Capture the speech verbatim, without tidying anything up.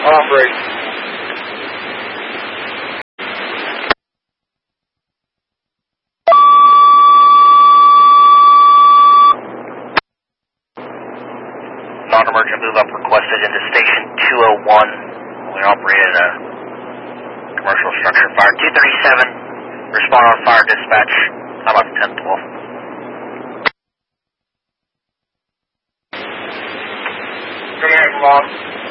Operate. Non-emergent move-up requested into station two oh one. We operated a commercial structure fire. two thirty-seven, respond on fire dispatch. How about ten twelve? Command lost.